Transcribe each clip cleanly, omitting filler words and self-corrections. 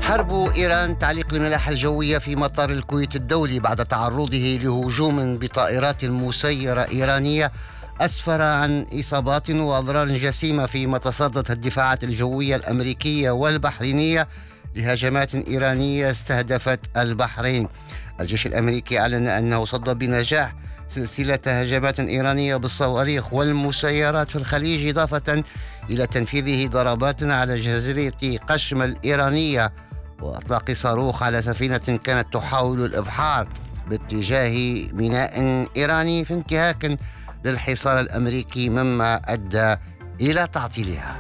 حرب إيران تعليق الملاحة الجوية في مطار الكويت الدولي بعد تعرضه لهجوم بطائرات مسيرة إيرانية أسفر عن إصابات وأضرار جسيمة، فيما تصدت الدفاعات الجوية الأمريكية والبحرينية لهجمات إيرانية استهدفت البحرين. الجيش الأمريكي أعلن أنه صد بنجاح سلسلة هجمات إيرانية بالصواريخ والمسيرات في الخليج، إضافة إلى تنفيذه ضربات على جزيرة قشم الإيرانية وإطلاق صاروخ على سفينة كانت تحاول الإبحار باتجاه ميناء إيراني في انتهاك للحصار الأمريكي، مما أدى إلى تعطيلها.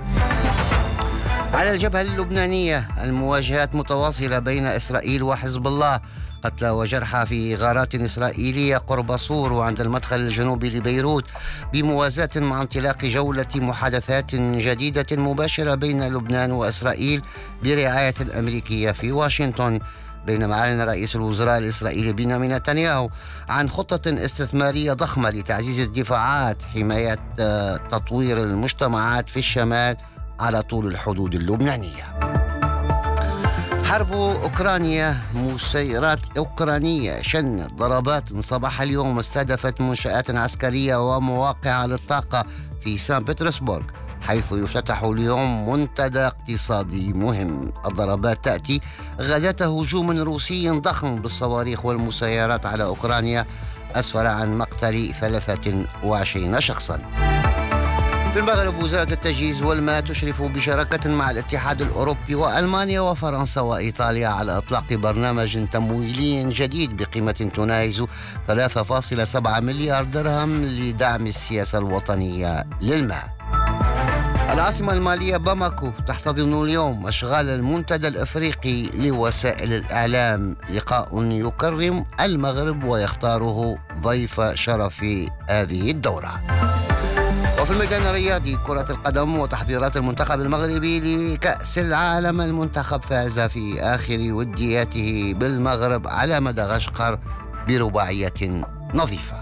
على الجبهة اللبنانية المواجهات متواصلة بين إسرائيل وحزب الله، قتلى وجرحى في غارات إسرائيلية قرب صور وعند المدخل الجنوبي لبيروت، بموازاة مع انطلاق جولة محادثات جديدة مباشرة بين لبنان وإسرائيل برعاية الأمريكية في واشنطن. بينما أعلن رئيس الوزراء الإسرائيلي بنيامين نتنياهو عن خطة استثمارية ضخمة لتعزيز الدفاعات حماية تطوير المجتمعات في الشمال على طول الحدود اللبنانية. حرب أوكرانيا، مسيرات أوكرانية شنت ضربات صباح اليوم استهدفت منشآت عسكرية ومواقع للطاقة في سان بطرسبورغ، حيث يفتتح اليوم منتدى اقتصادي مهم. الضربات تأتي غداة هجوم روسي ضخم بالصواريخ والمسيرات على أوكرانيا أسفر عن مقتل 23 شخصا. في المغرب، وزارة التجهيز والماء تشرف بشراكة مع الاتحاد الأوروبي وألمانيا وفرنسا وإيطاليا على إطلاق برنامج تمويلي جديد بقيمة تناهز 3.7 مليار درهم لدعم السياسة الوطنية للماء. العاصمة المالية باماكو تحتضن اليوم أشغال المنتدى الأفريقي لوسائل الإعلام، لقاء يكرم المغرب ويختاره ضيف شرف هذه الدورة. وفي الميدان الرياضي، كرة القدم وتحضيرات المنتخب المغربي لكأس العالم، المنتخب فاز في آخر ودياته بالمغرب على مدغشقر برباعية نظيفة.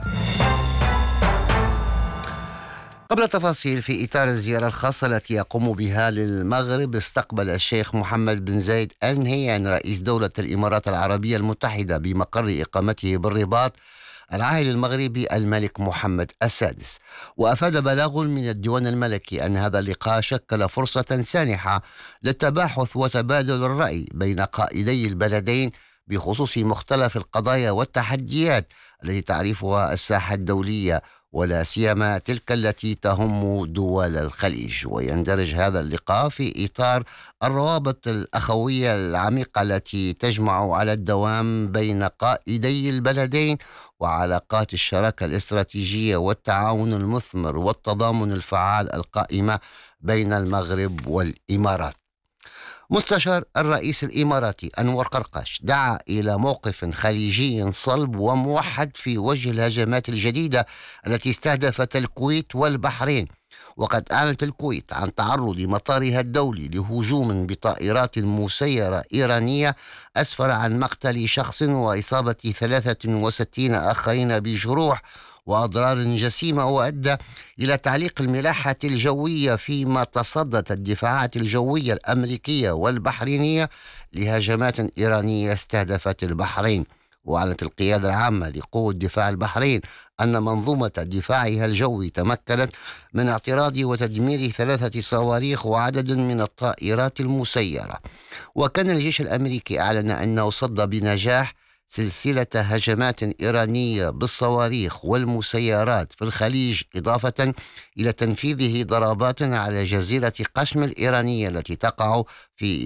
قبل التفاصيل، في إطار الزيارة الخاصة التي يقوم بها للمغرب، استقبل الشيخ محمد بن زايد آل نهيان رئيس دولة الإمارات العربية المتحدة بمقر إقامته بالرباط العاهل المغربي الملك محمد السادس. وأفاد بلاغ من الديوان الملكي أن هذا اللقاء شكل فرصة سانحة للتباحث وتبادل الرأي بين قائدي البلدين بخصوص مختلف القضايا والتحديات التي تعرفها الساحة الدولية، ولا سيما تلك التي تهم دول الخليج. ويندرج هذا اللقاء في إطار الروابط الأخوية العميقة التي تجمع على الدوام بين قائدي البلدين، وعلاقات الشراكة الاستراتيجية والتعاون المثمر والتضامن الفعال القائمة بين المغرب والإمارات. مستشار الرئيس الإماراتي أنور قرقاش دعا إلى موقف خليجي صلب وموحد في وجه الهجمات الجديدة التي استهدفت الكويت والبحرين. وقد أعلنت الكويت عن تعرض مطارها الدولي لهجوم بطائرات مسيرة إيرانية أسفر عن مقتل شخص وإصابة 63 آخرين بجروح وأضرار جسيمة، وأدى إلى تعليق الملاحة الجوية، فيما تصدت الدفاعات الجوية الأمريكية والبحرينية لهجمات إيرانية استهدفت البحرين. وأعلنت القيادة العامة لقوة دفاع البحرين أن منظومة دفاعها الجوي تمكنت من اعتراض وتدمير 3 صواريخ وعدد من الطائرات المسيرة. وكان الجيش الأمريكي أعلن أنه صد بنجاح سلسلة هجمات إيرانية بالصواريخ والمسيرات في الخليج، إضافة إلى تنفيذه ضربات على جزيرة قشم الإيرانية التي تقع في